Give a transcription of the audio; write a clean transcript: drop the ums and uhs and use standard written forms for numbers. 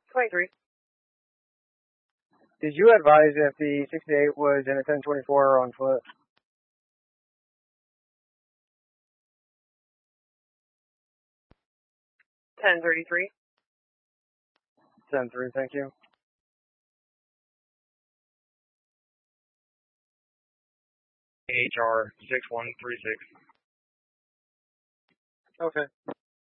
23. Did you advise if the 68 was in a 1024 or on foot? 1033. 10-3, thank you. HR 6136. Okay.